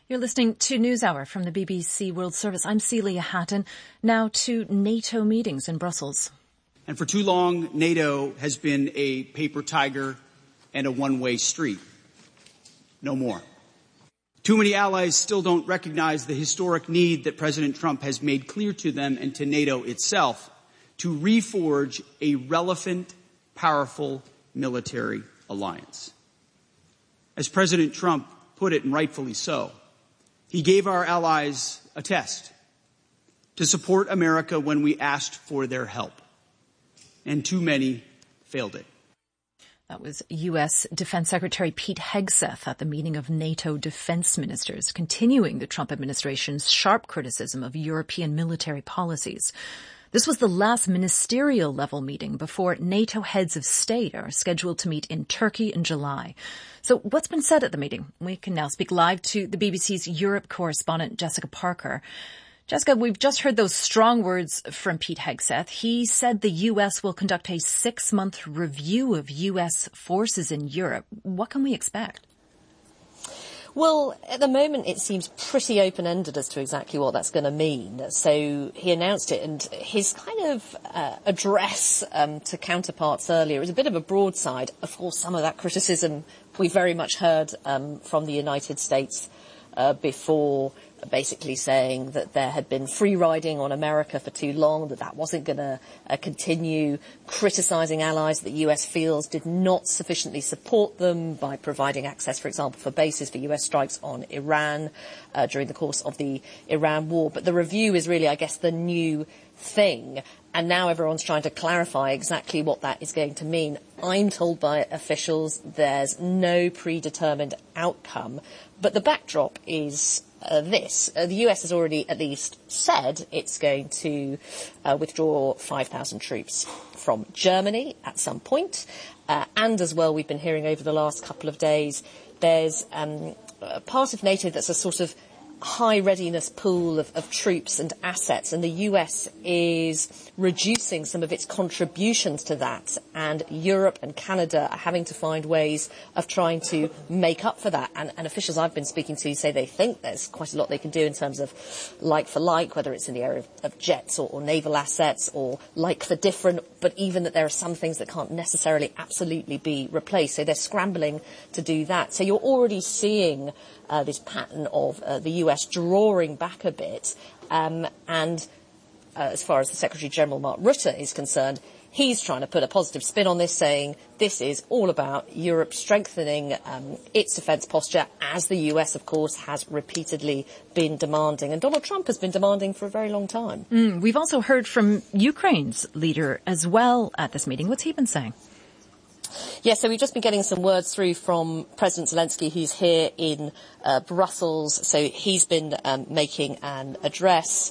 You're listening to NewsHour from the BBC World Service. I'm Celia Hatton. Now to NATO meetings in Brussels. And for too long, NATO has been a paper tiger and a one-way street. No more. Too many allies still don't recognize the historic need that President Trump has made clear to them and to NATO itself to reforge a relevant, powerful military alliance. As President Trump put it, and rightfully so, he gave our allies a test to support America when we asked for their help. And too many failed it. That was U.S. Defense Secretary Pete Hegseth at the meeting of NATO defense ministers, continuing the Trump administration's sharp criticism of European military policies. This was the last ministerial-level meeting before NATO heads of state are scheduled to meet in Turkey in July. So what's been said at the meeting? We can now speak live to the BBC's Europe correspondent, Jessica Parker. Jessica, we've just heard those strong words from Pete Hegseth. He said the U.S. will conduct a 6-month review of U.S. forces in Europe. What can we expect? Well, at the moment, it seems pretty open-ended as to exactly what that's going to mean. So he announced it, and his kind of address to counterparts earlier is a bit of a broadside. Of course, some of that criticism we very much heard from the United States before, basically saying that there had been free riding on America for too long, that wasn't going to continue, criticising allies that the US feels did not sufficiently support them by providing access, for example, for bases for US strikes on Iran during the course of the Iran war. But the review is really, I guess, the new thing. And now everyone's trying to clarify exactly what that is going to mean. I'm told by officials there's no predetermined outcome. But the backdrop is this. The US has already at least said it's going to withdraw 5,000 troops from Germany at some point. And as well, we've been hearing over the last couple of days, there's a part of NATO that's a sort of high readiness pool of troops and assets, and the US is reducing some of its contributions to that, and Europe and Canada are having to find ways of trying to make up for that. And officials I've been speaking to say they think there's quite a lot they can do in terms of like for like, whether it's in the area of jets or naval assets, or like for different, but even that there are some things that can't necessarily absolutely be replaced. So they're scrambling to do that. So you're already seeing this pattern of the US drawing back a bit, and as far as the Secretary-General Mark Rutte is concerned, he's trying to put a positive spin on this, saying this is all about Europe strengthening its defence posture, as the US, of course, has repeatedly been demanding, and Donald Trump has been demanding for a very long time. We've also heard from Ukraine's leader as well at this meeting. What's he been saying? Yes, so we've just been getting some words through from President Zelensky, who's here in Brussels. So he's been making an address.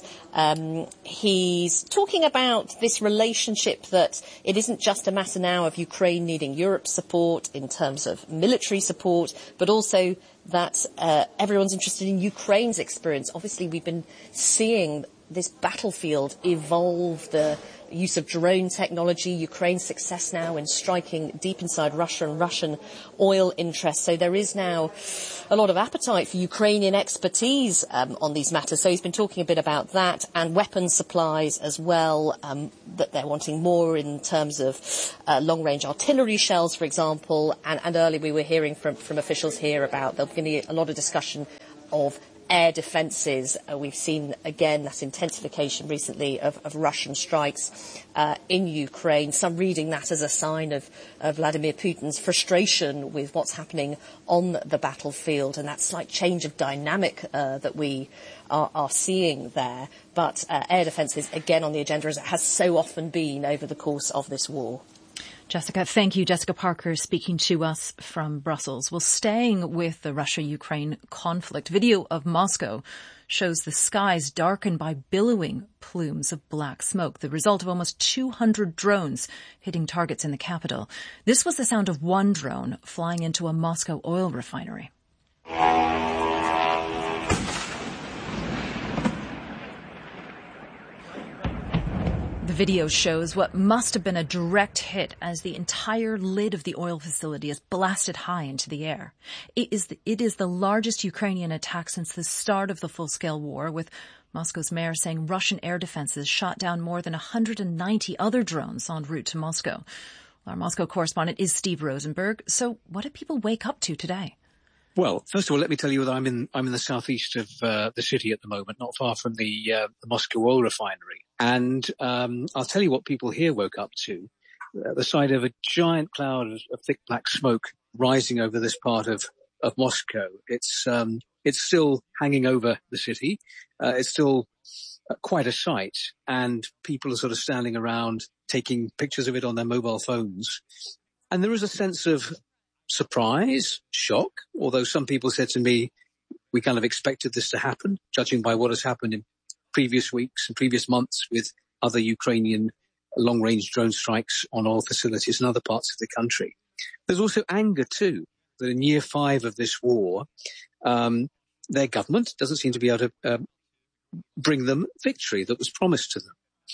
He's talking about this relationship, that it isn't just a matter now of Ukraine needing Europe's support in terms of military support, but also that everyone's interested in Ukraine's experience. Obviously, we've been seeing this battlefield evolve, the use of drone technology, Ukraine's success now in striking deep inside Russia and Russian oil interests. So there is now a lot of appetite for Ukrainian expertise on these matters. So he's been talking a bit about that, and weapons supplies as well, that they're wanting more in terms of long-range artillery shells, for example. And earlier we were hearing from officials here about there'll be a lot of discussion of air defences. We've seen, again, that intensification recently of Russian strikes in Ukraine. Some reading that as a sign of Vladimir Putin's frustration with what's happening on the battlefield, and that slight change of dynamic that we are seeing there. But air defence is, again, on the agenda, as it has so often been over the course of this war. Jessica, thank you. Jessica Parker speaking to us from Brussels. Well, staying with the Russia-Ukraine conflict, video of Moscow shows the skies darkened by billowing plumes of black smoke, the result of almost 200 drones hitting targets in the capital. This was the sound of one drone flying into a Moscow oil refinery. The video shows what must have been a direct hit as the entire lid of the oil facility is blasted high into the air. It is the largest Ukrainian attack since the start of the full-scale war, with Moscow's mayor saying Russian air defenses shot down more than 190 other drones en route to Moscow. Our Moscow correspondent is Steve Rosenberg. So what do people wake up to today? Well, first of all, let me tell you that I'm in the southeast of the city at the moment, not far from the Moscow oil refinery. And I'll tell you what people here woke up to. The sight of a giant cloud of thick black smoke rising over this part of Moscow. It's still hanging over the city. It's still quite a sight, and people are sort of standing around taking pictures of it on their mobile phones. And there is a sense of surprise, shock, although some people said to me, we kind of expected this to happen, judging by what has happened in previous weeks and previous months with other Ukrainian long-range drone strikes on oil facilities in other parts of the country. There's also anger, too, that in year 5 of this war, their government doesn't seem to be able to bring them victory that was promised to them.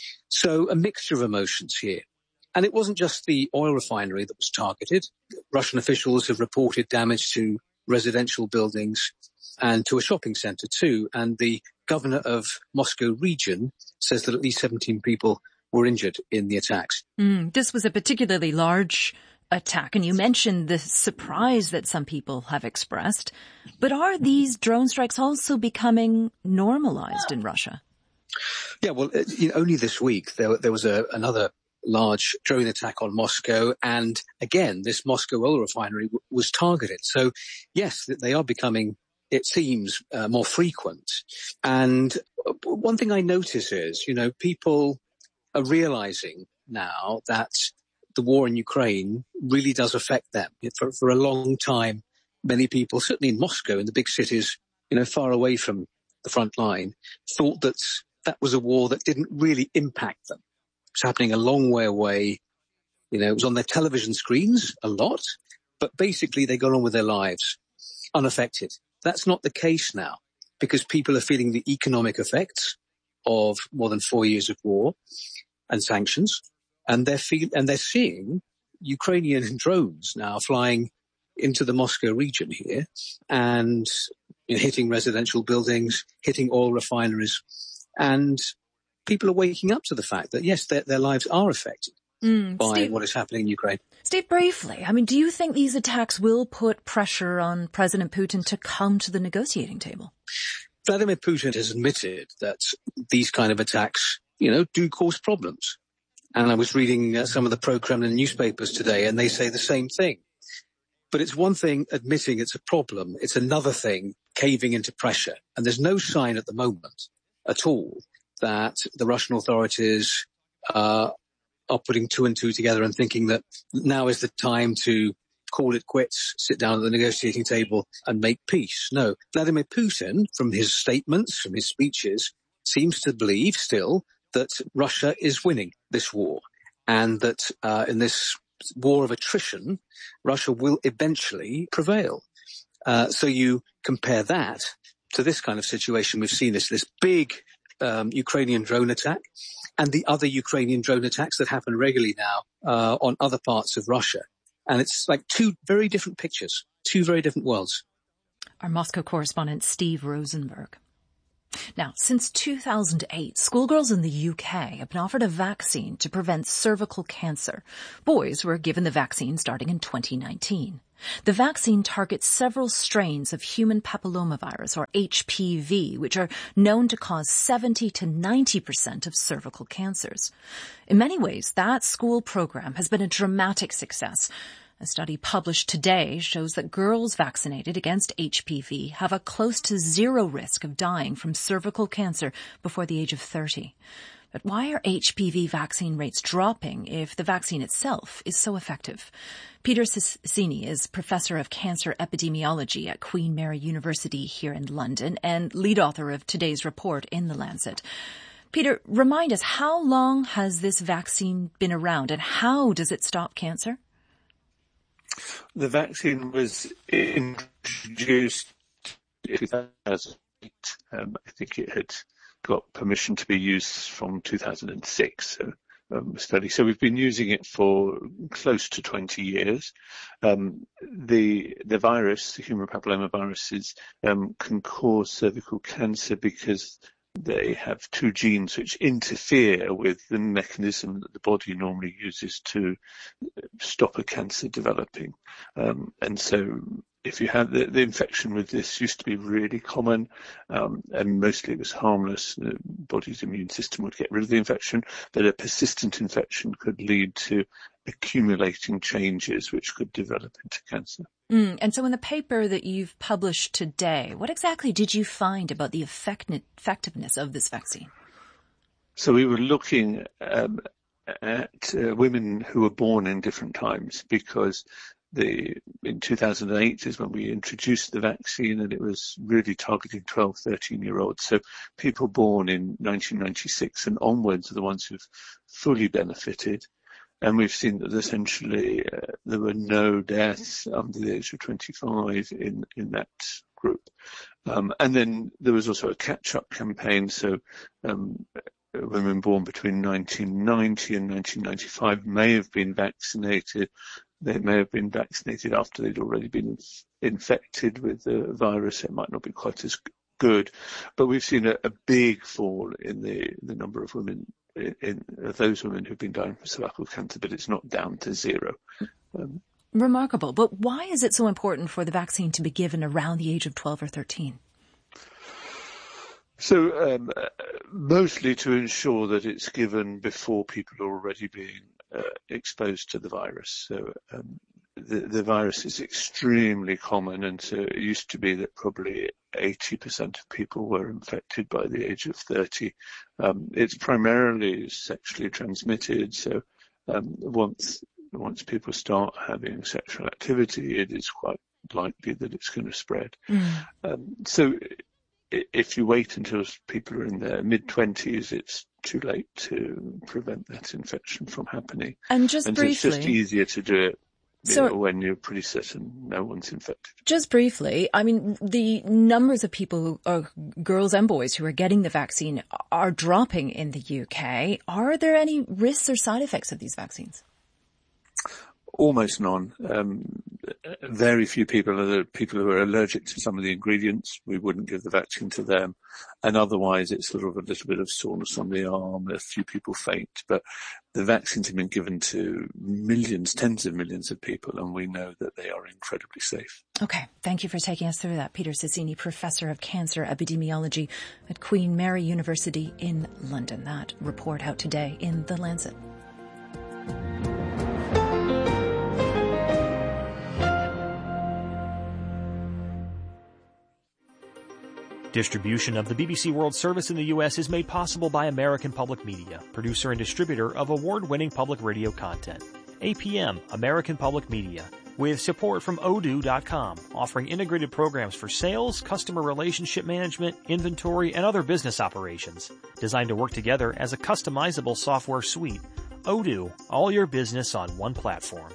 So a mixture of emotions here. And it wasn't just the oil refinery that was targeted. Russian officials have reported damage to residential buildings and to a shopping centre too. And the governor of Moscow region says that at least 17 people were injured in the attacks. This was a particularly large attack, and you mentioned the surprise that some people have expressed. But are these drone strikes also becoming normalized in Russia? Yeah, well, only this week there was another large drone attack on Moscow, and again, this Moscow oil refinery was targeted. So, yes, they are becoming, it seems, more frequent. And one thing I notice is, people are realizing now that the war in Ukraine really does affect them. For a long time, many people, certainly in Moscow, in the big cities, far away from the front line, thought that was a war that didn't really impact them. It's happening a long way away. It was on their television screens a lot, but basically they got on with their lives unaffected. That's not the case now, because people are feeling the economic effects of more than 4 years of war and sanctions, and they're seeing Ukrainian drones now flying into the Moscow region here and hitting residential buildings, hitting oil refineries, and people are waking up to the fact that, yes, their lives are affected by what is happening in Ukraine. Steve, briefly, do you think these attacks will put pressure on President Putin to come to the negotiating table? Vladimir Putin has admitted that these kind of attacks, do cause problems. And I was reading some of the pro-Kremlin newspapers today, and they say the same thing. But it's one thing admitting it's a problem. It's another thing caving into pressure. And there's no sign at the moment at all that the Russian authorities are putting 2 and 2 together and thinking that now is the time to call it quits, sit down at the negotiating table and make peace. No, Vladimir Putin, from his statements, from his speeches, seems to believe still that Russia is winning this war, and that in this war of attrition, Russia will eventually prevail. So you compare that to this kind of situation. We've seen this big Ukrainian drone attack and the other Ukrainian drone attacks that happen regularly now on other parts of Russia. And it's like 2 very different pictures, 2 very different worlds. Our Moscow correspondent, Steve Rosenberg. Now, since 2008, schoolgirls in the UK have been offered a vaccine to prevent cervical cancer. Boys were given the vaccine starting in 2019. The vaccine targets several strains of human papillomavirus, or HPV, which are known to cause 70 to 90% of cervical cancers. In many ways, that school program has been a dramatic success. A study published today shows that girls vaccinated against HPV have a close to 0 risk of dying from cervical cancer before the age of 30. But why are HPV vaccine rates dropping if the vaccine itself is so effective? Peter Cecchini is Professor of Cancer Epidemiology at Queen Mary University here in London and lead author of today's report in The Lancet. Peter, remind us, how long has this vaccine been around and how does it stop cancer? The vaccine was introduced in 2008. I think it had got permission to be used from 2006. Study. So we've been using it for close to 20 years. The virus, the human papillomaviruses, can cause cervical cancer because they have two genes which interfere with the mechanism that the body normally uses to stop a cancer developing. And so if you have the infection with this used to be really common, and mostly it was harmless. The body's immune system would get rid of the infection, but a persistent infection could lead to accumulating changes which could develop into cancer. And so in the paper that you've published today, what exactly did you find about the effectiveness of this vaccine? So we were looking at women who were born in different times, because in 2008 is when we introduced the vaccine, and it was really targeting 12, 13-year-olds. So people born in 1996 and onwards are the ones who've fully benefited. And we've seen that essentially there were no deaths under the age of 25 in that group. And then there was also a catch-up campaign. So women born between 1990 and 1995 may have been vaccinated. They may have been vaccinated after they'd already been infected with the virus. It might not be quite as good, but we've seen a big fall in the number of women, of those women who've been dying from cervical cancer, but it's not down to zero. Remarkable. But why is it so important for the vaccine to be given around the age of 12 or 13? So mostly to ensure that it's given before people are already being exposed to the virus. So the virus is extremely common, and so it used to be that probably 80% of people were infected by the age of 30. It's primarily sexually transmitted, so once people start having sexual activity, it is quite likely that it's going to spread. So if you wait until people are in their mid-20s, it's too late to prevent that infection from happening. And briefly, it's just easier to do it when you're pretty certain no one's infected. Just briefly, I mean, the numbers of people, girls and boys, who are getting the vaccine are dropping in the UK. Are there any risks or side effects of these vaccines? Almost none. Very few people are the people who are allergic to some of the ingredients. We wouldn't give the vaccine to them. And otherwise, it's sort of a little bit of soreness on the arm. A few people faint. But the vaccines have been given to millions, tens of millions of people, and we know that they are incredibly safe. Okay. Thank you for taking us through that. Peter Cecchini, Professor of Cancer Epidemiology at Queen Mary University in London. That report out today in The Lancet. Distribution of the BBC World Service in the U.S. is made possible by American Public Media, producer and distributor of award-winning public radio content. APM, American Public Media, with support from Odoo.com, offering integrated programs for sales, customer relationship management, inventory, and other business operations, designed to work together as a customizable software suite. Odoo, all your business on one platform.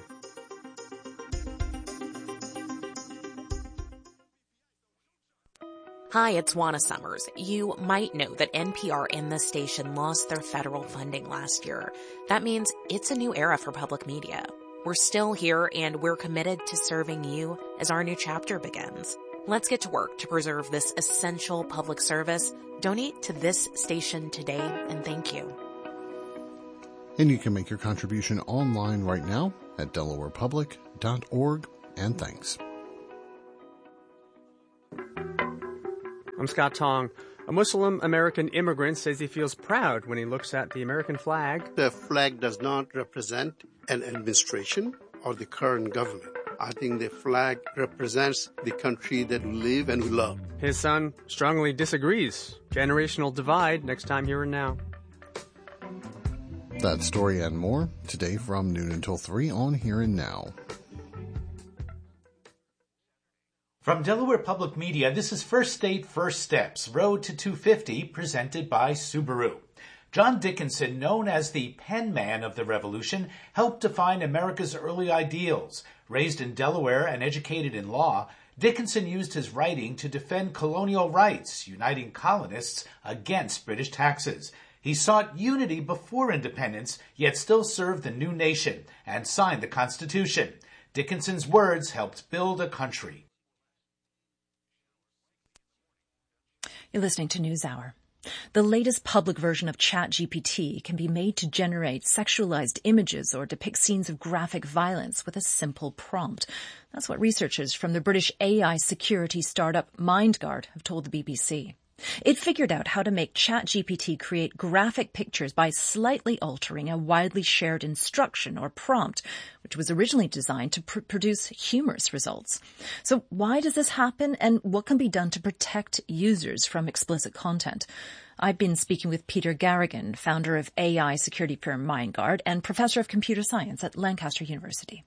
Hi, it's Juana Summers. You might know that NPR and this station lost their federal funding last year. That means it's a new era for public media. We're still here, and we're committed to serving you as our new chapter begins. Let's get to work to preserve this essential public service. Donate to this station today, and thank you. And you can make your contribution online right now at delawarepublic.org, and thanks. I'm Scott Tong. A Muslim American immigrant says he feels proud when he looks at the American flag. The flag does not represent an administration or the current government. I think the flag represents the country that we live and we love. His son strongly disagrees. Generational divide next time Here and Now. That story and more today from noon until 3 on Here and Now. From Delaware Public Media, this is First State, First Steps, Road to 250, presented by Subaru. John Dickinson, known as the pen man of the Revolution, helped define America's early ideals. Raised in Delaware and educated in law, Dickinson used his writing to defend colonial rights, uniting colonists against British taxes. He sought unity before independence, yet still served the new nation and signed the Constitution. Dickinson's words helped build a country. You're listening to NewsHour. The latest public version of ChatGPT can be made to generate sexualized images or depict scenes of graphic violence with a simple prompt. That's what researchers from the British AI security startup MindGuard have told the BBC. It figured out how to make ChatGPT create graphic pictures by slightly altering a widely shared instruction or prompt, which was originally designed to produce humorous results. So why does this happen, and what can be done to protect users from explicit content? I've been speaking with Peter Garrigan, founder of AI security firm MindGuard and professor of computer science at Lancaster University.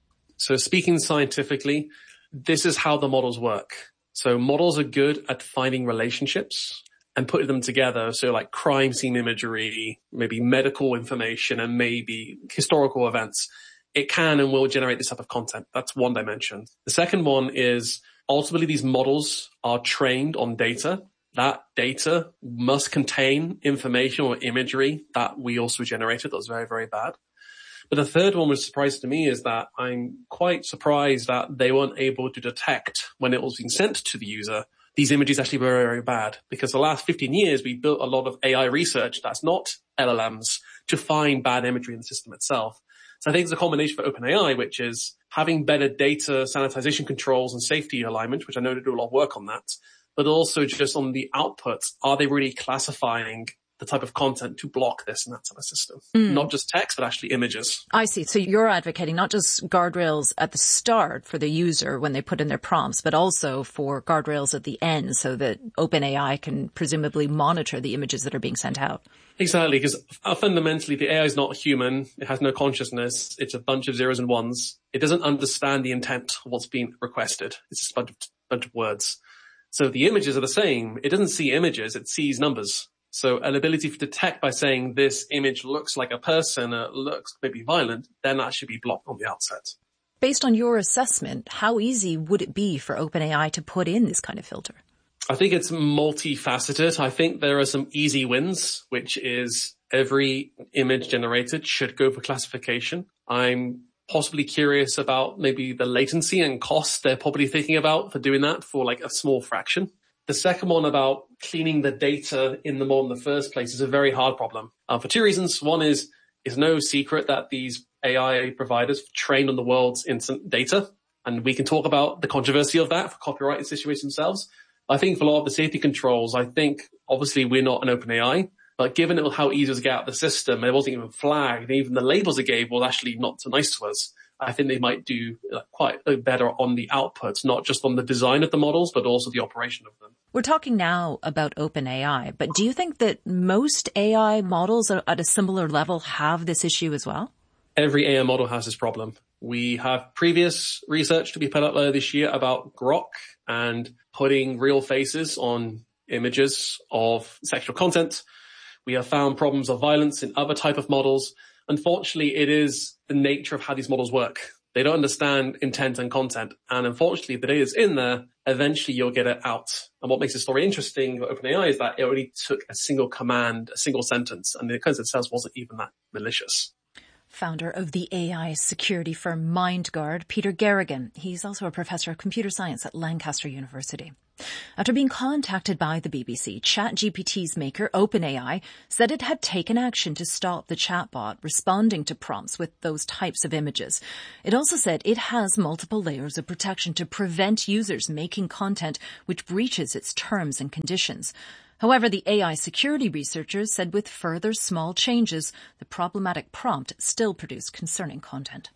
So speaking scientifically, this is how the models work. So models are good at finding relationships and putting them together. So like crime scene imagery, maybe medical information, and maybe historical events. It can and will generate this type of content. That's one dimension. The second one is ultimately these models are trained on data. That data must contain information or imagery that we also generated. That was very, very bad. But the third one was surprising to me is that I'm quite surprised that they weren't able to detect when it was being sent to the user. These images actually were very, very bad, because the last 15 years, we built a lot of AI research that's not LLMs to find bad imagery in the system itself. So I think it's a combination for OpenAI, which is having better data sanitization controls and safety alignment, which I know they do a lot of work on that, but also just on the output. Are they really classifying the type of content to block this and that type of system? Not just text, but actually images. I see. So you're advocating not just guardrails at the start for the user when they put in their prompts, but also for guardrails at the end so that OpenAI can presumably monitor the images that are being sent out. Exactly, because fundamentally the AI is not human. It has no consciousness. It's a bunch of zeros and ones. It doesn't understand the intent of what's being requested. It's just a bunch of words. So the images are the same. It doesn't see images. It sees numbers. So an ability to detect by saying this image looks like a person, looks maybe violent, then that should be blocked on the outset. Based on your assessment, how easy would it be for OpenAI to put in this kind of filter? I think it's multifaceted. I think there are some easy wins, which is every image generated should go for classification. I'm possibly curious about maybe the latency and cost they're probably thinking about for doing that for like a small fraction. The second one about cleaning the data in the model in the first place is a very hard problem for two reasons. One is it's no secret that these AI providers trained on the world's instant data, and we can talk about the controversy of that for copyright situations themselves. I think for a lot of the safety controls, I think obviously we're not an OpenAI, but given how easy it was to get out of the system, it wasn't even flagged, and even the labels it gave was actually not so nice to us. I think they might do quite better on the outputs, not just on the design of the models, but also the operation of them. We're talking now about OpenAI, but do you think that most AI models at a similar level have this issue as well? Every AI model has this problem. We have previous research to be put out earlier this year about Grok and putting real faces on images of sexual content. We have found problems of violence in other type of models. Unfortunately, it is the nature of how these models work. They don't understand intent and content. And unfortunately, if the data is in there, eventually you'll get it out. And what makes the story interesting about OpenAI is that it only took a single command, a single sentence, and the content itself wasn't even that malicious. Founder of the AI security firm MindGuard, Peter Garrigan. He's also a professor of computer science at Lancaster University. After being contacted by the BBC, ChatGPT's maker, OpenAI, said it had taken action to stop the chatbot responding to prompts with those types of images. It also said it has multiple layers of protection to prevent users making content which breaches its terms and conditions. However, the AI security researchers said with further small changes, the problematic prompt still produced concerning content.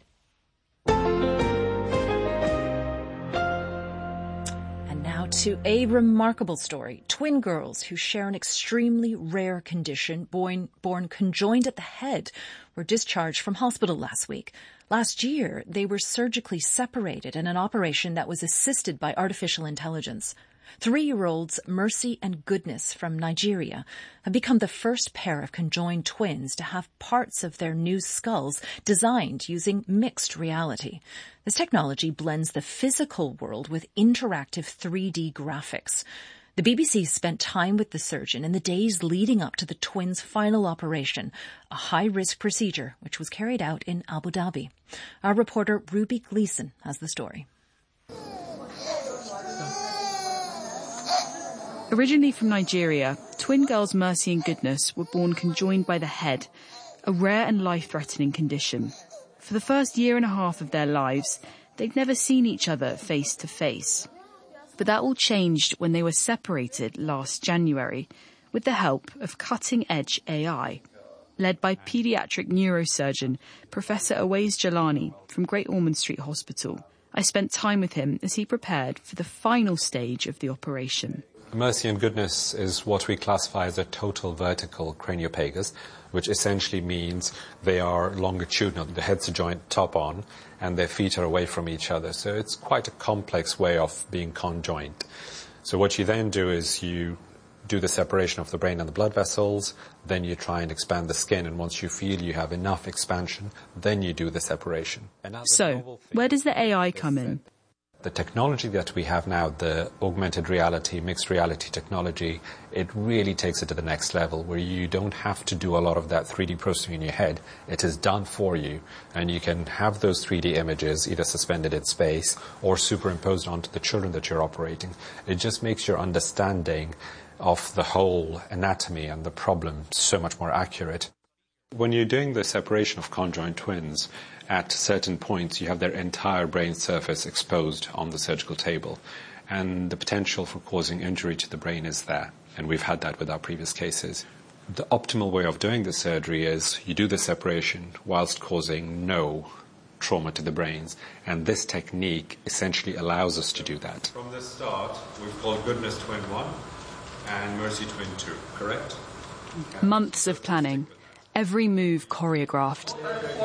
And now to a remarkable story. Twin girls who share an extremely rare condition, born conjoined at the head, were discharged from hospital last week. Last year, they were surgically separated in an operation that was assisted by artificial intelligence. 3-year-olds Mercy and Goodness from Nigeria have become the first pair of conjoined twins to have parts of their new skulls designed using mixed reality. This technology blends the physical world with interactive 3D graphics. The BBC spent time with the surgeon in the days leading up to the twins' final operation, a high-risk procedure which was carried out in Abu Dhabi. Our reporter Ruby Gleeson has the story. Originally from Nigeria, twin girls Mercy and Goodness were born conjoined by the head, a rare and life-threatening condition. For the first year and a half of their lives, they'd never seen each other face to face. But that all changed when they were separated last January with the help of cutting-edge AI. Led by paediatric neurosurgeon Professor Awais Jalani from Great Ormond Street Hospital. I spent time with him as he prepared for the final stage of the operation. Mercy and Goodness is what we classify as a total vertical craniopagus, which essentially means they are longitudinal. The head's a joint top on, and their feet are away from each other. So it's quite a complex way of being conjoined. So what you then do is you do the separation of the brain and the blood vessels, then you try and expand the skin, and once you feel you have enough expansion, then you do the separation. So, where does the AI come in? The technology that we have now, the augmented reality, mixed reality technology, it really takes it to the next level where you don't have to do a lot of that 3D processing in your head. It is done for you, and you can have those 3D images either suspended in space or superimposed onto the children that you're operating. It just makes your understanding of the whole anatomy and the problem so much more accurate. When you're doing the separation of conjoined twins, at certain points you have their entire brain surface exposed on the surgical table, and the potential for causing injury to the brain is there, and we've had that with our previous cases. The optimal way of doing the surgery is you do the separation whilst causing no trauma to the brains, and this technique essentially allows us to do that. From the start, we've called Goodness Twin 1 and Mercy Twin 2, correct? Months of planning. Every move choreographed.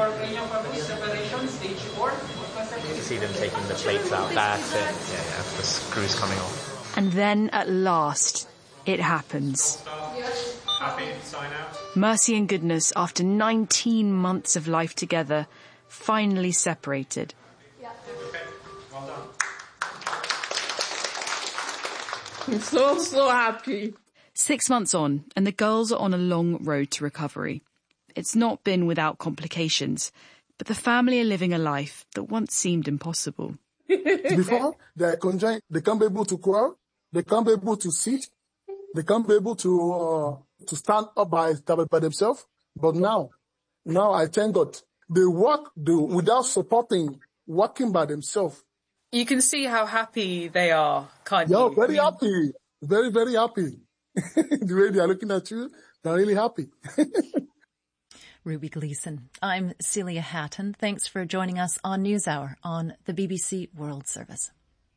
You see them taking the plates out. That's it. Yeah, the screws coming off. And then, at last, it happens. Happy? Sign out. Mercy and Goodness, after 19 months of life together, finally separated. Okay, well done. I'm so happy. 6 months on, and the girls are on a long road to recovery. It's not been without complications, but the family are living a life that once seemed impossible. Before, they're conjoined, they can't be able to crawl, they can't be able to sit, they can't be able to stand up by themselves. But now I thank God, they walk without supporting, walking by themselves. You can see how happy they are, can't you? Yeah, very happy, very, very happy. The way they are looking at you, they're really happy. Ruby Gleeson. I'm Celia Hatton. Thanks for joining us on NewsHour on the BBC World Service.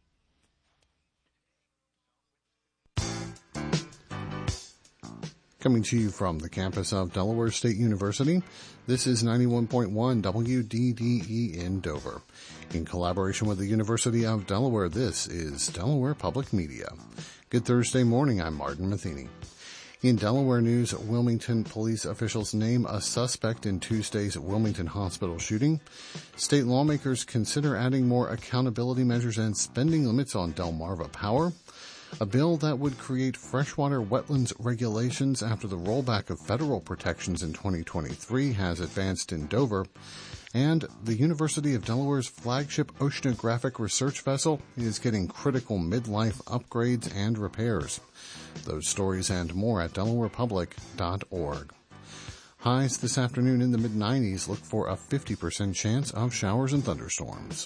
Coming to you from the campus of Delaware State University, this is 91.1 WDDE in Dover. In collaboration with the University of Delaware, this is Delaware Public Media. Good Thursday morning, I'm Martin Matheny. In Delaware news, Wilmington police officials name a suspect in Tuesday's Wilmington hospital shooting. State lawmakers consider adding more accountability measures and spending limits on Delmarva Power. A bill that would create freshwater wetlands regulations after the rollback of federal protections in 2023 has advanced in Dover. And the University of Delaware's flagship oceanographic research vessel is getting critical midlife upgrades and repairs. Those stories and more at delawarepublic.org. Highs this afternoon in the mid-90s. Look for a 50% chance of showers and thunderstorms.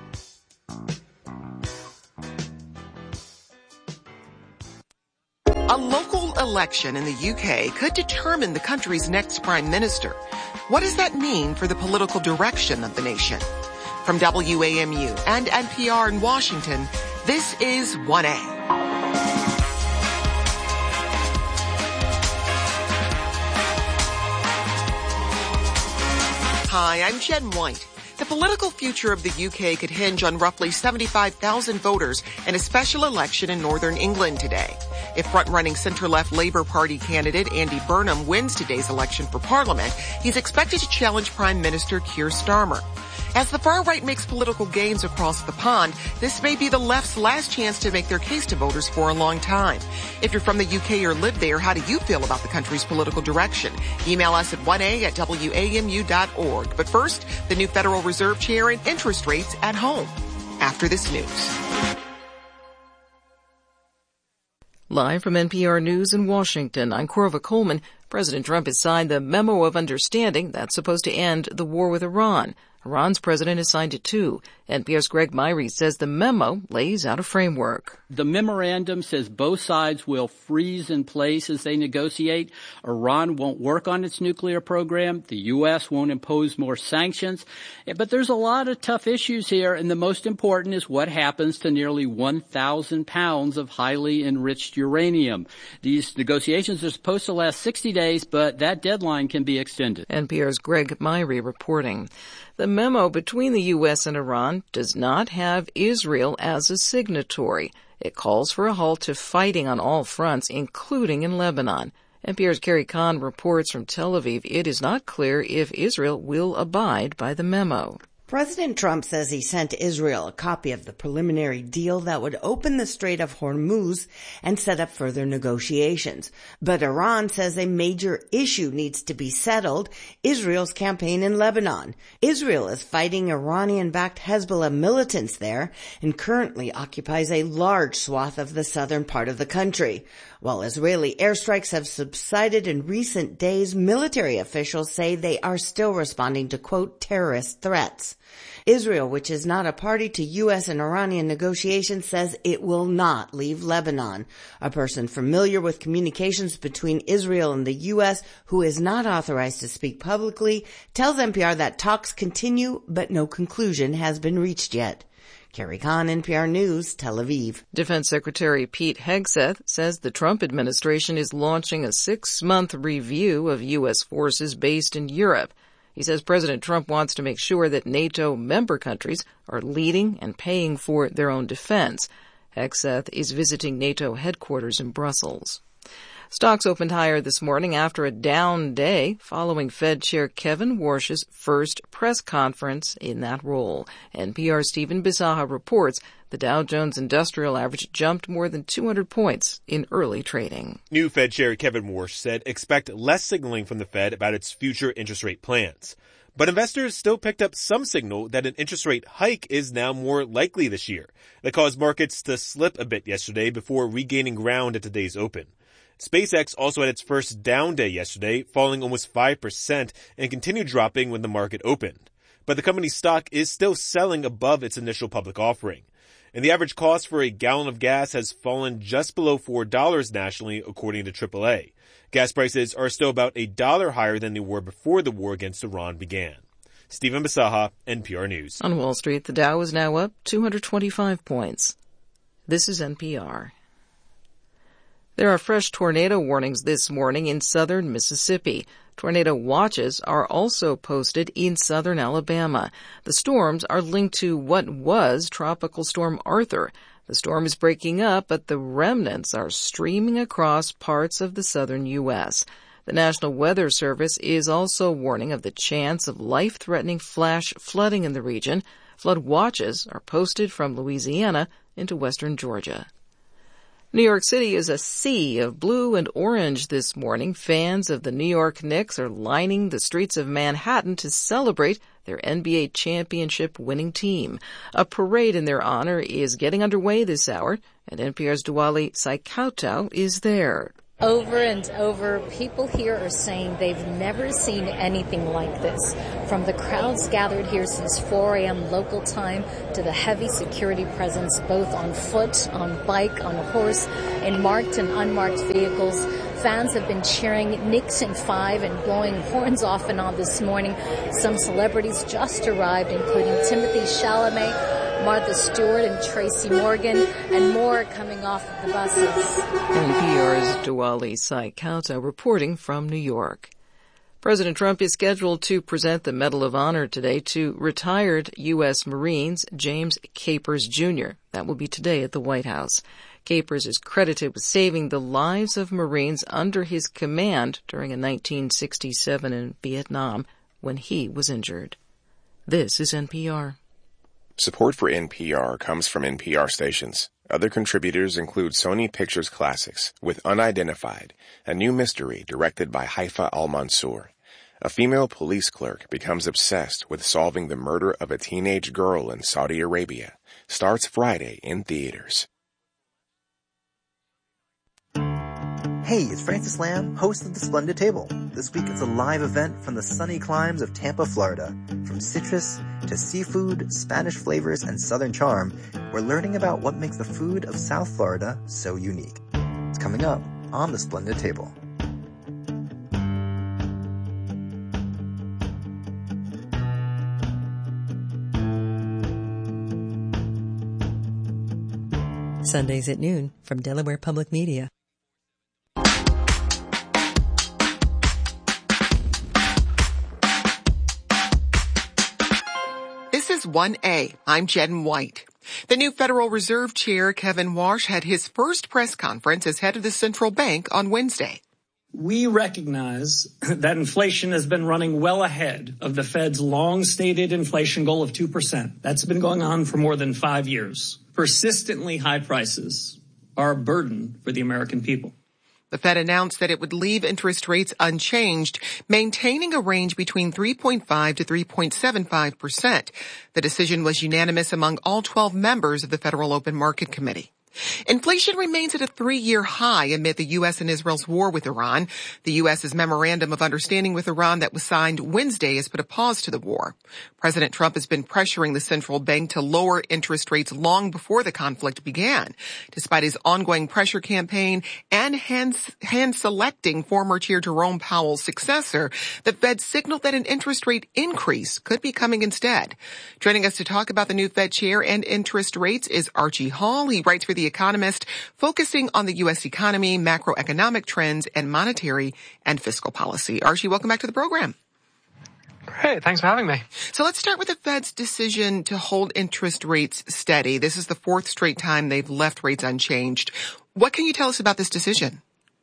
A local election in the UK could determine the country's next prime minister. What does that mean for the political direction of the nation? From WAMU and NPR in Washington, this is 1A. Hi, I'm Jen White. The political future of the UK could hinge on roughly 75,000 voters in a special election in Northern England today. If front-running centre-left Labour Party candidate Andy Burnham wins today's election for Parliament, he's expected to challenge Prime Minister Keir Starmer. As the far right makes political gains across the pond, this may be the left's last chance to make their case to voters for a long time. If you're from the UK or live there, how do you feel about the country's political direction? Email us at 1a@wamu.org. But first, the new Federal Reserve Chair and interest rates at home. After this news. Live from NPR News in Washington, I'm Corva Coleman. President Trump has signed the Memo of Understanding that's supposed to end the war with Iran. Iran's president has signed it too. NPR's Greg Myrie says the memo lays out a framework. The memorandum says both sides will freeze in place as they negotiate. Iran won't work on its nuclear program. The U.S. won't impose more sanctions. But there's a lot of tough issues here, and the most important is what happens to nearly 1,000 pounds of highly enriched uranium. These negotiations are supposed to last 60 days, but that deadline can be extended. NPR's Greg Myrie reporting. The memo between the U.S. and Iran does not have Israel as a signatory. It calls for a halt to fighting on all fronts, including in Lebanon. NPR's Carrie Kahn reports from Tel Aviv it is not clear if Israel will abide by the memo. President Trump says he sent Israel a copy of the preliminary deal that would open the Strait of Hormuz and set up further negotiations. But Iran says a major issue needs to be settled, Israel's campaign in Lebanon. Israel is fighting Iranian-backed Hezbollah militants there and currently occupies a large swath of the southern part of the country. While Israeli airstrikes have subsided in recent days, military officials say they are still responding to, quote, terrorist threats. Israel, which is not a party to U.S. and Iranian negotiations, says it will not leave Lebanon. A person familiar with communications between Israel and the U.S., who is not authorized to speak publicly, tells NPR that talks continue, but no conclusion has been reached yet. Carrie Kahn, NPR News, Tel Aviv. Defense Secretary Pete Hegseth says the Trump administration is launching a 6-month review of U.S. forces based in Europe. He says President Trump wants to make sure that NATO member countries are leading and paying for their own defense. Hegseth is visiting NATO headquarters in Brussels. Stocks opened higher this morning after a down day following Fed Chair Kevin Warsh's first press conference in that role. NPR's Stephen Bisaha reports the Dow Jones Industrial Average jumped more than 200 points in early trading. New Fed Chair Kevin Warsh said expect less signaling from the Fed about its future interest rate plans. But investors still picked up some signal that an interest rate hike is now more likely this year. That caused markets to slip a bit yesterday before regaining ground at today's open. SpaceX also had its first down day yesterday, falling almost 5% and continued dropping when the market opened. But the company's stock is still selling above its initial public offering. And the average cost for a gallon of gas has fallen just below $4 nationally, according to AAA. Gas prices are still about $1 higher than they were before the war against Iran began. Stephen Bisaha, NPR News. On Wall Street, the Dow is now up 225 points. This is NPR. There are fresh tornado warnings this morning in southern Mississippi. Tornado watches are also posted in southern Alabama. The storms are linked to what was Tropical Storm Arthur. The storm is breaking up, but the remnants are streaming across parts of the southern U.S. The National Weather Service is also warning of the chance of life-threatening flash flooding in the region. Flood watches are posted from Louisiana into western Georgia. New York City is a sea of blue and orange this morning. Fans of the New York Knicks are lining the streets of Manhattan to celebrate their NBA championship winning team. A parade in their honor is getting underway this hour, and NPR's Duali Saikauto is there. Over and over, people here are saying they've never seen anything like this. From the crowds gathered here since 4 a.m. local time to the heavy security presence both on foot, on bike, on horse, in marked and unmarked vehicles. Fans have been cheering Knicks in 5 and blowing horns off and on this morning. Some celebrities just arrived, including Timothée Chalamet, Martha Stewart and Tracy Morgan, and more coming off of the buses. NPR's Duali Saikauto reporting from New York. President Trump is scheduled to present the Medal of Honor today to retired U.S. Marines James Capers Jr. That will be today at the White House. Capers is credited with saving the lives of Marines under his command during a 1967 in Vietnam when he was injured. This is NPR. Support for NPR comes from NPR stations. Other contributors include Sony Pictures Classics with Unidentified, a new mystery directed by Haifa Al-Mansour. A female police clerk becomes obsessed with solving the murder of a teenage girl in Saudi Arabia. Starts Friday in theaters. Hey, it's Francis Lamb, host of The Splendid Table. This week it's a live event from the sunny climes of Tampa, Florida. From citrus to seafood, Spanish flavors, and Southern charm, we're learning about what makes the food of South Florida so unique. It's coming up on The Splendid Table. Sundays at noon from Delaware Public Media. This is 1A. I'm Jen White. The new Federal Reserve Chair, Kevin Warsh, had his first press conference as head of the central bank on Wednesday. We recognize that inflation has been running well ahead of the Fed's long-stated inflation goal of 2%. That's been going on for more than 5 years. Persistently high prices are a burden for the American people. The Fed announced that it would leave interest rates unchanged, maintaining a range between 3.5 to 3.75%. The decision was unanimous among all 12 members of the Federal Open Market Committee. Inflation remains at a 3-year high amid the U.S. and Israel's war with Iran. The U.S.'s memorandum of understanding with Iran that was signed Wednesday has put a pause to the war. President Trump has been pressuring the central bank to lower interest rates long before the conflict began. Despite his ongoing pressure campaign and hand-selecting former Chair Jerome Powell's successor, the Fed signaled that an interest rate increase could be coming instead. Joining us to talk about the new Fed chair and interest rates is Archie Hall. He writes for The Economist, focusing on the U.S. economy, macroeconomic trends, and monetary and fiscal policy. Archie, welcome back to the program. Great. Thanks for having me. So let's start with the Fed's decision to hold interest rates steady. This is the fourth straight time they've left rates unchanged. What can you tell us about this decision?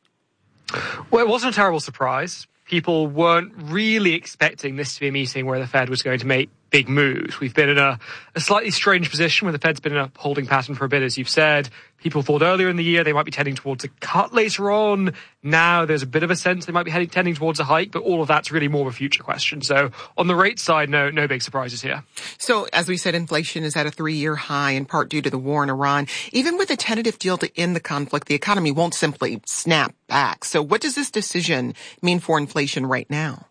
Well, it wasn't a terrible surprise. People weren't really expecting this to be a meeting where the Fed was going to make big moves. We've been in a slightly strange position where the Fed's been in a holding pattern for a bit, as you've said. People thought earlier in the year they might be tending towards a cut later on. Now there's a bit of a sense they might be tending towards a hike, but all of that's really more of a future question. So on the rate side, no big surprises here. So as we said, inflation is at a 3-year high in part due to the war in Iran. Even with a tentative deal to end the conflict, the economy won't simply snap back. So what does this decision mean for inflation right now?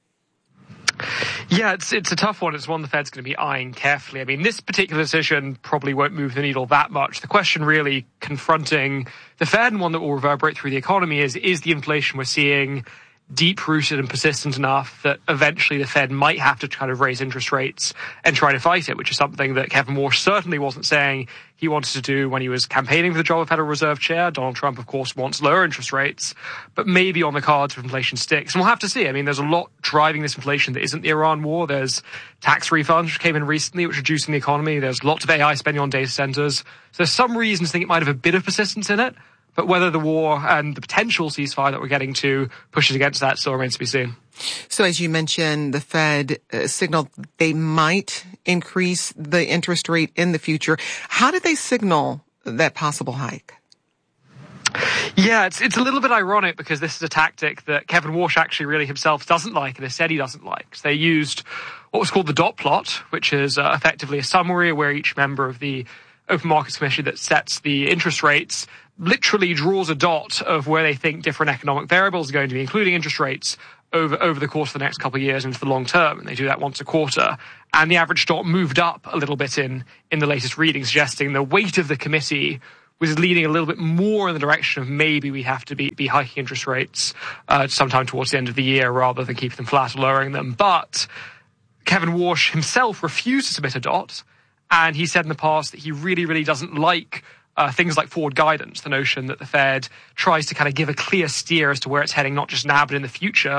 Yeah, it's a tough one. It's one the Fed's going to be eyeing carefully. I mean, this particular decision probably won't move the needle that much. The question really confronting the Fed, and one that will reverberate through the economy, is the inflation we're seeing deep-rooted and persistent enough that eventually the Fed might have to kind of raise interest rates and try to fight it, which is something that Kevin Warsh certainly wasn't saying he wanted to do when he was campaigning for the job of Federal Reserve Chair. Donald Trump, of course, wants lower interest rates, but maybe on the cards if inflation sticks. And we'll have to see. I mean, there's a lot driving this inflation that isn't the Iran war. There's tax refunds which came in recently, which are reducing the economy. There's lots of AI spending on data centers. So there's some reasons to think it might have a bit of persistence in it. But whether the war and the potential ceasefire that we're getting to pushes against that still remains to be seen. So as you mentioned, the Fed signaled they might increase the interest rate in the future. How did they signal that possible hike? Yeah, it's a little bit ironic because this is a tactic that Kevin Warsh actually really himself doesn't like and has said he doesn't like. So they used what was called the dot plot, which is effectively a summary where each member of the Open Markets Commission that sets the interest rates literally draws a dot of where they think different economic variables are going to be, including interest rates, over the course of the next couple of years into the long term. And they do that once a quarter. And the average dot moved up a little bit in the latest reading, suggesting the weight of the committee was leaning a little bit more in the direction of maybe we have to be hiking interest rates sometime towards the end of the year rather than keeping them flat or lowering them. But Kevin Warsh himself refused to submit a dot. And he said in the past that he really, really doesn't like things like forward guidance, the notion that the Fed tries to kind of give a clear steer as to where it's heading, not just now, but in the future,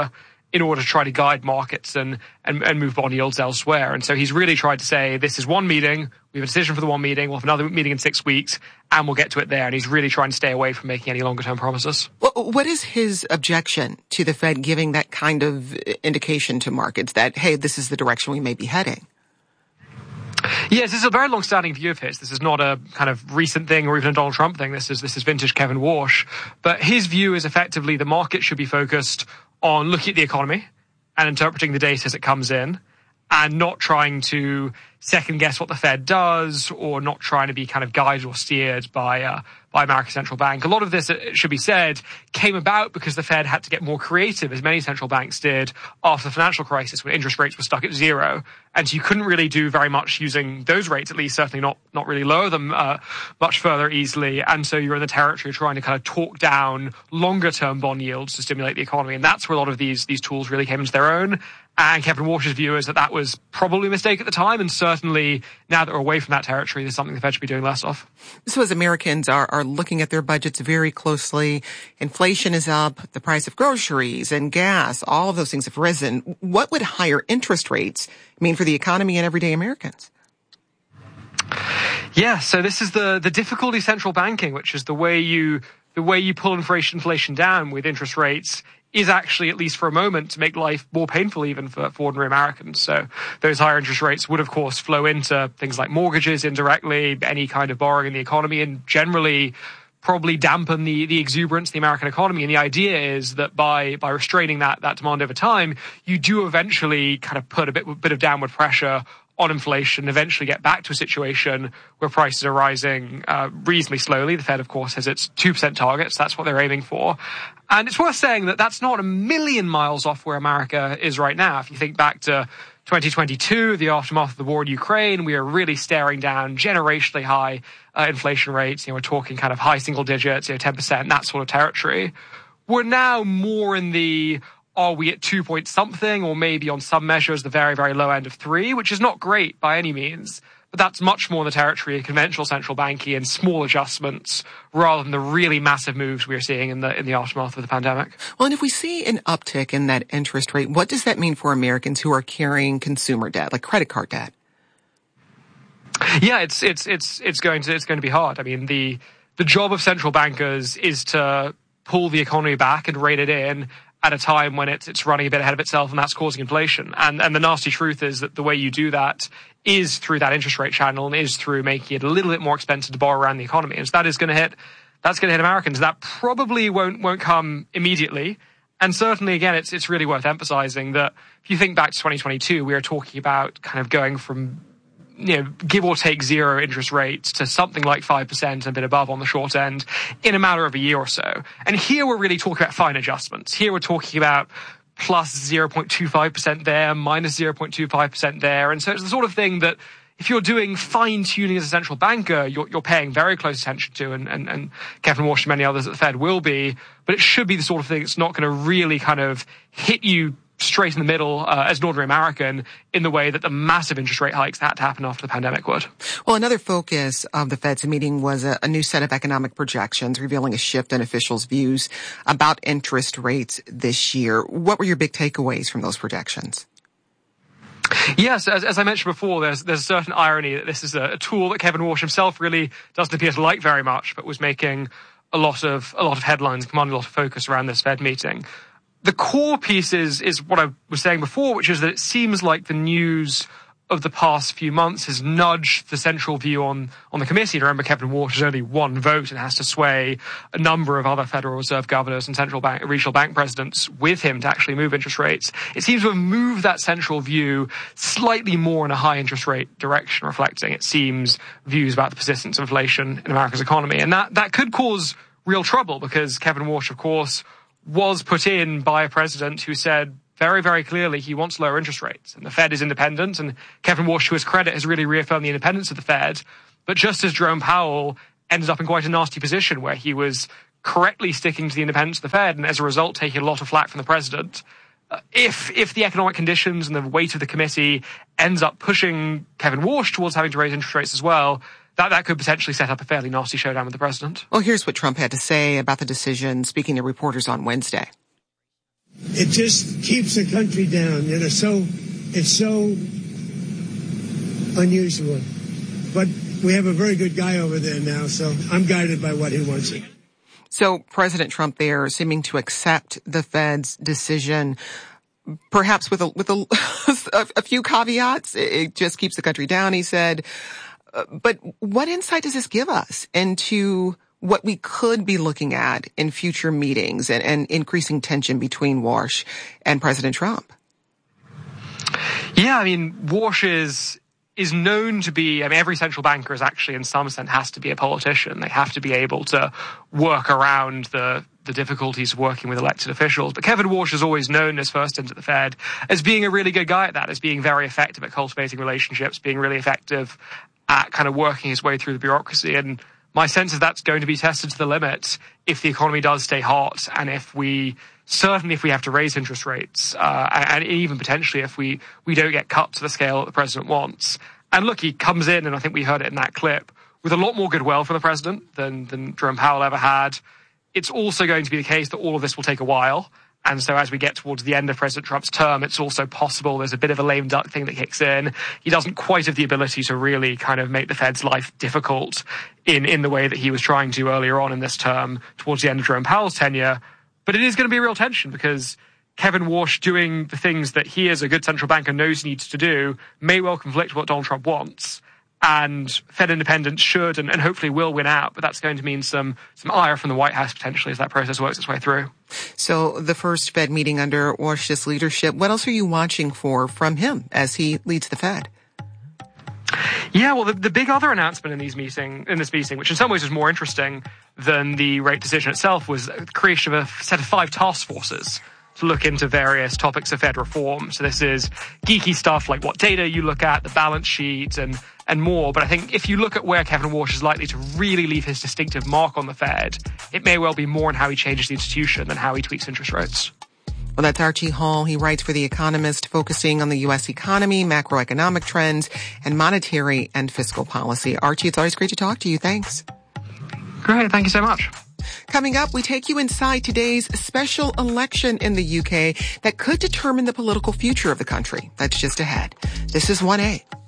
in order to try to guide markets and move bond yields elsewhere. And so he's really tried to say, this is one meeting, we have a decision for the one meeting, we'll have another meeting in 6 weeks, and we'll get to it there. And he's really trying to stay away from making any longer-term promises. What is his objection to the Fed giving that kind of indication to markets that, hey, this is the direction we may be heading? Yes, this is a very long-standing view of his. This is not a kind of recent thing or even a Donald Trump thing. This is vintage Kevin Warsh. But his view is effectively the market should be focused on looking at the economy and interpreting the data as it comes in, and not trying to second guess what the Fed does, or not trying to be kind of guided or steered by American Central Bank. A lot of this, it should be said, came about because the Fed had to get more creative, as many central banks did after the financial crisis, when interest rates were stuck at zero. And so you couldn't really do very much using those rates, at least certainly not really lower them much further easily. And so you're in the territory of trying to kind of talk down longer-term bond yields to stimulate the economy. And that's where a lot of these tools really came into their own. And Kevin Warsh's view is that was probably a mistake at the time, and certainly now that we're away from that territory, there's something the Fed should be doing less of. So as Americans are looking at their budgets very closely, inflation is up, the price of groceries and gas, all of those things have risen. What would higher interest rates mean for the economy and everyday Americans? Yeah, so this is the difficulty of central banking, which is the way you pull inflation down with interest rates is actually, at least for a moment, to make life more painful even for ordinary Americans. So those higher interest rates would, of course, flow into things like mortgages indirectly, any kind of borrowing in the economy, and generally probably dampen the exuberance of the American economy. And the idea is that by restraining that demand over time, you do eventually kind of put a bit of downward pressure on inflation, eventually get back to a situation where prices are rising reasonably slowly. The Fed, of course, has its 2% targets. That's what they're aiming for. And it's worth saying that that's not a million miles off where America is right now. If you think back to 2022, the aftermath of the war in Ukraine, we are really staring down generationally high inflation rates. We're talking kind of high single digits, 10%, that sort of territory. We're now more in the, are we at 2 point something, or maybe on some measures the very, very low end of 3, which is not great by any means. But that's much more in the territory of conventional central banking and small adjustments rather than the really massive moves we are seeing in the aftermath of the pandemic. Well, and if we see an uptick in that interest rate, what does that mean for Americans who are carrying consumer debt, like credit card debt? Yeah, it's going to be hard. I mean, the job of central bankers is to pull the economy back and rein it in at a time when it's running a bit ahead of itself, and that's causing inflation. And the nasty truth is that the way you do that is through that interest rate channel, and is through making it a little bit more expensive to borrow around the economy. And so that's going to hit Americans. That probably won't come immediately. And certainly, again, it's really worth emphasizing that if you think back to 2022, we are talking about kind of going from, give or take zero interest rates to something like 5% and a bit above on the short end in a matter of a year or so. And here we're really talking about fine adjustments. Here we're talking about plus 0.25% there, minus 0.25% there. And so it's the sort of thing that if you're doing fine-tuning as a central banker, you're paying very close attention to, and Kevin Warsh and many others at the Fed will be. But it should be the sort of thing that's not going to really kind of hit you straight in the middle as an ordinary American in the way that the massive interest rate hikes that had to happen after the pandemic would. Well, another focus of the Fed's meeting was a new set of economic projections revealing a shift in officials' views about interest rates this year. What were your big takeaways from those projections? Yes, as I mentioned before, there's a certain irony that this is a tool that Kevin Warsh himself really doesn't appear to like very much, but was making a lot of headlines, commanding a lot of focus around this Fed meeting. The core piece is what I was saying before, which is that it seems like the news of the past few months has nudged the central view on the committee. And remember, Kevin Warsh has only one vote and has to sway a number of other Federal Reserve governors and regional bank presidents with him to actually move interest rates. It seems to have moved that central view slightly more in a high interest rate direction, reflecting, it seems, views about the persistence of inflation in America's economy. And that could cause real trouble, because Kevin Warsh, of course, was put in by a president who said very, very clearly he wants lower interest rates. And the Fed is independent, and Kevin Warsh, to his credit, has really reaffirmed the independence of the Fed. But just as Jerome Powell ended up in quite a nasty position where he was correctly sticking to the independence of the Fed and as a result taking a lot of flack from the president, if the economic conditions and the weight of the committee ends up pushing Kevin Warsh towards having to raise interest rates as well, that could potentially set up a fairly nasty showdown with the president. Well, here's what Trump had to say about the decision, speaking to reporters on Wednesday. It just keeps the country down. It's so unusual. But we have a very good guy over there now, so I'm guided by what he wants. So President Trump there seeming to accept the Fed's decision, perhaps with a few caveats. It just keeps the country down, he said. But what insight does this give us into what we could be looking at in future meetings and increasing tension between Warsh and President Trump? Yeah, I mean, Warsh is known to be, every central banker is actually, in some sense, has to be a politician. They have to be able to work around the difficulties of working with elected officials. But Kevin Warsh is always known, as first into the Fed, as being a really good guy at that, as being very effective at cultivating relationships, being really effective at kind of working his way through the bureaucracy. And my sense is that's going to be tested to the limit if the economy does stay hot, and if we have to raise interest rates, and even potentially if we don't get cut to the scale that the president wants. And look, he comes in, and I think we heard it in that clip, with a lot more goodwill for the president than Jerome Powell ever had. It's also going to be the case that all of this will take a while. And so as we get towards the end of President Trump's term, it's also possible there's a bit of a lame duck thing that kicks in. He doesn't quite have the ability to really kind of make the Fed's life difficult in the way that he was trying to earlier on in this term towards the end of Jerome Powell's tenure. But it is going to be a real tension because Kevin Warsh doing the things that he as a good central banker knows he needs to do may well conflict with what Donald Trump wants. And Fed independents should and hopefully will win out, but that's going to mean some ire from the White House potentially as that process works its way through. So the first Fed meeting under Warsh's leadership, what else are you watching for from him as he leads the Fed? Yeah, well, the big other announcement in this meeting, which in some ways was more interesting than the rate decision itself, was the creation of a set of 5 task forces to look into various topics of Fed reform. So this is geeky stuff like what data you look at, the balance sheet, and more. But I think if you look at where Kevin Warsh is likely to really leave his distinctive mark on the Fed, it may well be more in how he changes the institution than how he tweaks interest rates. Well, that's Archie Hall. He writes for The Economist, focusing on the U.S. economy, macroeconomic trends, and monetary and fiscal policy. Archie, it's always great to talk to you. Thanks. Great. Thank you so much. Coming up, we take you inside today's special election in the UK that could determine the political future of the country. That's just ahead. This is 1A.